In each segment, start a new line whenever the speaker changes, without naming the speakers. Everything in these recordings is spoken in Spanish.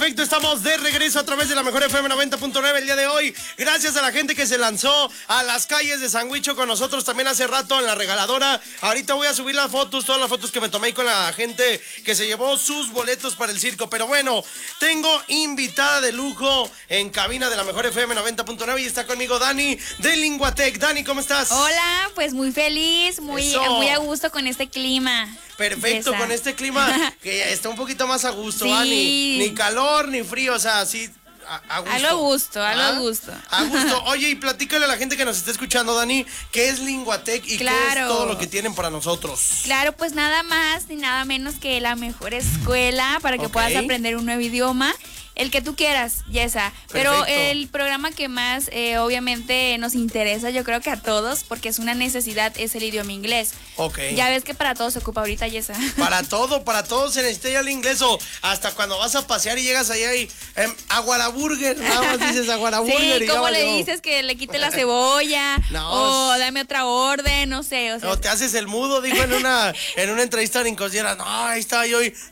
Perfecto, estamos de regreso a través de la mejor FM 90.9 el día de hoy. Gracias a la gente que se lanzó a las calles de San Huicho con nosotros también hace rato en la regaladora. Ahorita voy a subir las fotos, todas las fotos que me tomé con la gente que se llevó sus boletos para el circo. Pero bueno, tengo invitada de lujo en cabina de la mejor FM 90.9 y está conmigo Dani de Linguatec. Dani, ¿cómo estás?
Hola, pues muy feliz, muy a gusto con este clima.
Perfecto, con este clima que está un poquito más a gusto, sí. Ni calor ni frío, o sea, así a gusto.
A lo gusto.
A gusto. Oye, y platícale a la gente que nos está escuchando, Dani, ¿qué es Linguatec y qué es todo lo que tienen para nosotros?
Claro, pues nada más ni nada menos que la mejor escuela para que puedas aprender un nuevo idioma. El que tú quieras, Yesa. Pero el programa que más obviamente nos interesa, yo creo que a todos, porque es una necesidad, es el idioma inglés. Ya ves que para todo se ocupa ahorita, Yesa.
Para todo se necesita ya el inglés. O hasta cuando vas a pasear y llegas allá y aguaraburger, nada más dices aguaraburger.
Sí, ¿cómo le dices que le quite la cebolla? O dame otra orden, no sé. O sea,
o te haces el mudo, dijo en una entrevista en Inconsciera. No, ahí estaba yo y...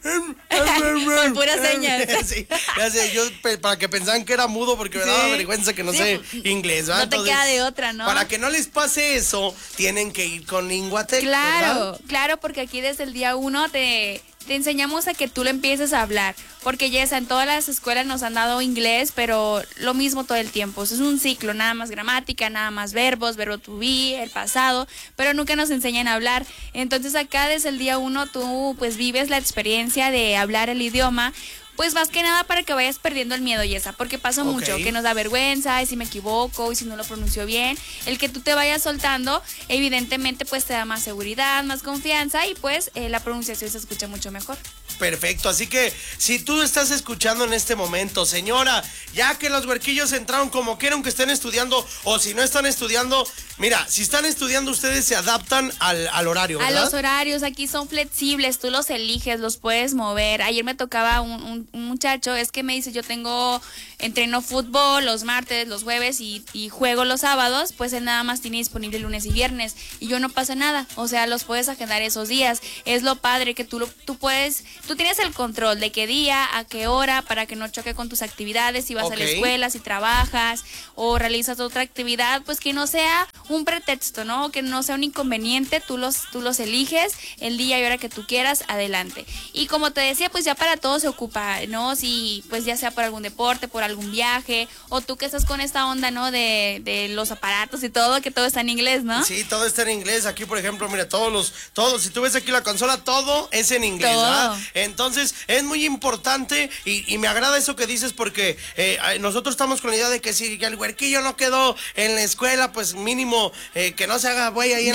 Con puras señas.
Sí, yo para que pensaban que era mudo porque me daba vergüenza que no sé inglés, ¿verdad?
No te queda de otra, ¿no?
Para que no les pase eso, tienen que ir con Linguatec,
Claro, porque aquí desde el día 1 te enseñamos a que tú le empieces a hablar, porque ya en todas las escuelas nos han dado inglés, pero lo mismo todo el tiempo, es un ciclo, nada más gramática, nada más verbos, verbo to be, el pasado, pero nunca nos enseñan a hablar. Entonces acá desde el día 1 tú pues vives la experiencia de hablar el idioma, pues más que nada para que vayas perdiendo el miedo, Yesa, porque pasa mucho, que nos da vergüenza, y si me equivoco, y si no lo pronuncio bien. El que tú te vayas soltando, evidentemente, pues te da más seguridad, más confianza, y pues la pronunciación se escucha mucho mejor.
Perfecto, así que si tú estás escuchando en este momento, señora, ya que los huerquillos entraron como quieren que estén estudiando, o si no están estudiando, mira, si están estudiando ustedes se adaptan al horario, ¿verdad?
A los horarios, aquí son flexibles, tú los eliges, los puedes mover. Ayer me tocaba un muchacho, es que me dice, yo entreno fútbol los martes, los jueves y juego los sábados, pues él nada más tiene disponible lunes y viernes, y yo no pasa nada, o sea, los puedes agendar esos días. Es lo padre que tú tienes el control de qué día, a qué hora, para que no choque con tus actividades, si vas a la escuela, si trabajas o realizas otra actividad, pues que no sea un pretexto, ¿no? Que no sea un inconveniente, tú los eliges el día y hora que tú quieras, adelante. Y como te decía, pues ya para todo se ocupa, ¿no? Si pues ya sea por algún deporte, por algún viaje, o tú que estás con esta onda, ¿no? De los aparatos y todo, que todo está en inglés, ¿no?
Sí, todo está en inglés. Aquí, por ejemplo, mira, todos, si tú ves aquí la consola, todo es en inglés, ¿verdad? Entonces, es muy importante y me agrada eso que dices porque nosotros estamos con la idea de que si el huerquillo no quedó en la escuela, pues mínimo que no se haga güey ahí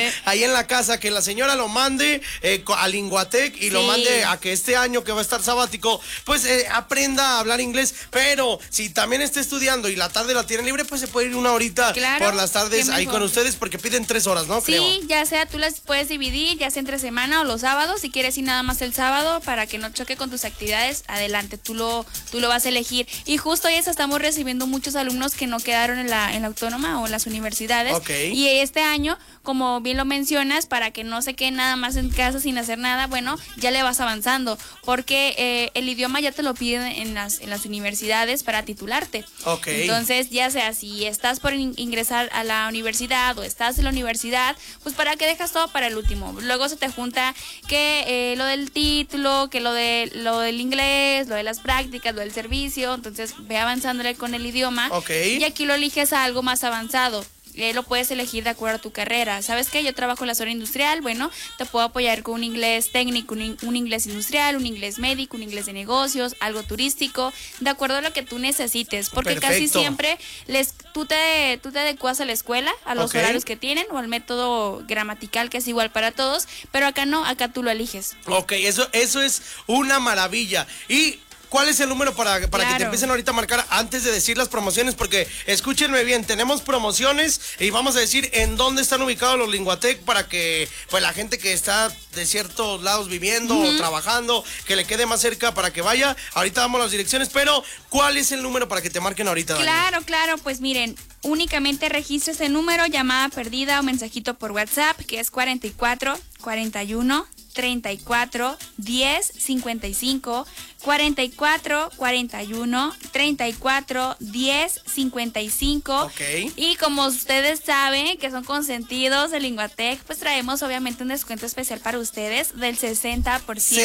en la casa, que la señora lo mande a Linguatec y lo mande a que este año que va a estar sabático, pues aprenda a hablar inglés. Pero si también está estudiando y la tarde la tiene libre, pues se puede ir una horita por las tardes ahí con ustedes porque piden 3 horas, ¿no?
Sí, creo. Ya sea tú las puedes dividir, ya sea entre semana o los sábados, si quieres ir nada más el sábado para que no choque con tus actividades, adelante, tú lo vas a elegir. Y justo hoy estamos recibiendo muchos alumnos que no quedaron en la autónoma o en las universidades. Y este año, como bien lo mencionas, para que no se quede nada más en casa sin hacer nada, bueno, ya le vas avanzando, porque el idioma ya te lo piden en las universidades para titularte. Entonces, ya sea si estás por ingresar a la universidad o estás en la universidad, pues para que dejas todo para el último. Luego se te junta que lo del título, que lo del inglés, lo de las prácticas, lo del servicio. Entonces, ve avanzándole con el idioma. Y aquí lo eliges a algo más avanzado. Lo puedes elegir de acuerdo a tu carrera. ¿Sabes qué? Yo trabajo en la zona industrial, bueno, te puedo apoyar con un inglés técnico, un inglés industrial, un inglés médico, un inglés de negocios, algo turístico, de acuerdo a lo que tú necesites, porque casi siempre tú te adecuas a la escuela, a los horarios que tienen, o al método gramatical que es igual para todos, pero acá no, acá tú lo eliges.
Eso es una maravilla. Y ¿cuál es el número para que te empiecen ahorita a marcar antes de decir las promociones? Porque escúchenme bien, tenemos promociones y vamos a decir en dónde están ubicados los Linguatec para que pues la gente que está de ciertos lados viviendo o trabajando, que le quede más cerca para que vaya. Ahorita damos las direcciones, pero ¿cuál es el número para que te marquen ahorita, Dani?
Claro, pues miren, únicamente registra ese número, llamada perdida o mensajito por WhatsApp, que es 44 41 34 10 55. 44 41 34 10 55.
Ok.
Y como ustedes saben que son consentidos de Linguatec, pues traemos obviamente un descuento especial para ustedes del 60%.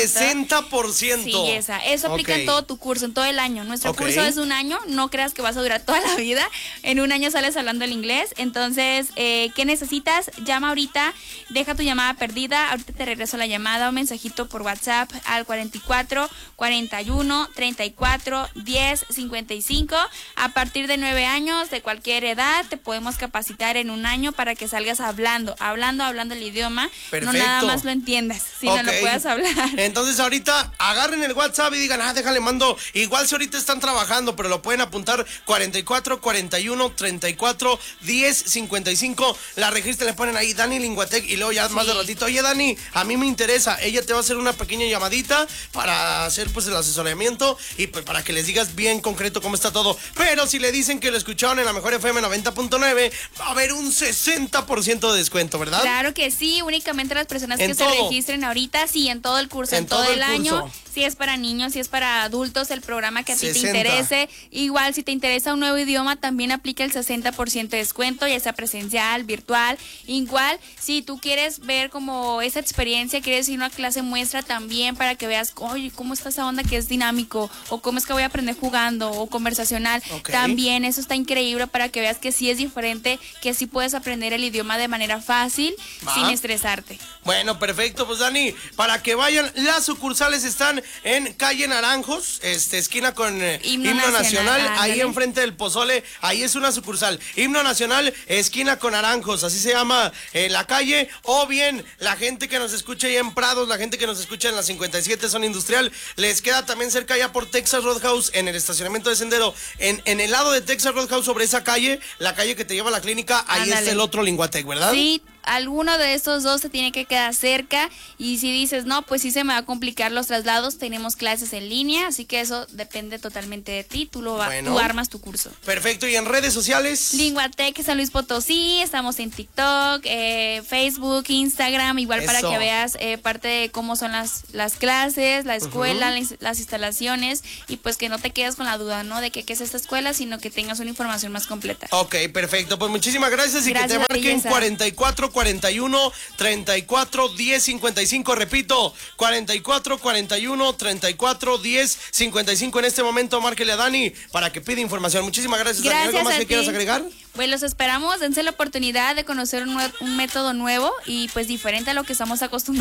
60%.
Sí, eso aplica en todo tu curso, en todo el año. Nuestro curso es un año, no creas que vas a durar toda la vida. En un año sales hablando el inglés. Entonces, ¿qué necesitas? Llama ahorita, deja tu llamada perdida. Ahorita te regreso la llamada o mensajito por WhatsApp al 44 41 34 10 55. A partir de 9 años, de cualquier edad, te podemos capacitar en un año para que salgas hablando el idioma.
Perfecto.
No nada más lo entiendas, sino lo puedas hablar.
Entonces ahorita agarren el WhatsApp y digan, déjale mando. Igual si ahorita están trabajando, pero lo pueden apuntar 44 41 34 10 55. La registran, le ponen ahí Dani Linguatec y luego ya más de ratito, oye Dani, a mí me interesa. Ella te va a hacer una pequeña llamadita para hacer pues el asesoramiento y pues para que les digas bien concreto cómo está todo. Pero si le dicen que lo escucharon en la Mejor FM 90.9, va a haber un 60% de descuento, ¿verdad?
Claro que sí, únicamente las personas que se registren ahorita, sí, en todo el curso, en todo el año. Si es para niños, si es para adultos, el programa que a ti te interese. Igual, si te interesa un nuevo idioma, también aplica el 60% de descuento, ya sea presencial, virtual. Igual, si tú quieres ver como esa experiencia, quieres ir a una clase muestra también para que veas, oye, cómo está esa onda que es dinámico, o cómo es que voy a aprender jugando, o conversacional. También eso está increíble para que veas que sí es diferente, que sí puedes aprender el idioma de manera fácil, sin estresarte.
Bueno, perfecto, pues Dani, para que vayan, las sucursales están en calle Naranjos, esquina con Himno Nacional, ahí enfrente del Pozole, ahí es una sucursal. Himno Nacional, esquina con Naranjos, así se llama la calle. O bien, la gente que nos escucha ahí en Prados, la gente que nos escucha en la 57 zona industrial, les queda también cerca allá por Texas Roadhouse, en el estacionamiento de Sendero, en el lado de Texas Roadhouse, sobre esa calle, la calle que te lleva a la clínica, ahí está el otro Linguatec, ¿verdad?
Sí. Alguno de estos dos se tiene que quedar cerca, y si dices, no, pues sí se me va a complicar los traslados, tenemos clases en línea, así que eso depende totalmente de ti, tú armas tu curso.
Perfecto, ¿y en redes sociales?
Linguatec San Luis Potosí, estamos en TikTok, Facebook, Instagram, igual para que veas parte de cómo son las clases, la escuela, las instalaciones, y pues que no te quedes con la duda, ¿no? De que qué es esta escuela, sino que tengas una información más completa.
Ok, perfecto, pues muchísimas gracias y que te marquen 44 41 34 10 55, repito, 44 41 34 10 55. En este momento márquele a Dani para que pida información. Muchísimas gracias, Dani. ¿Algo más que quieras agregar?
Pues los esperamos, dense la oportunidad de conocer un método nuevo y pues diferente a lo que estamos acostumbrados.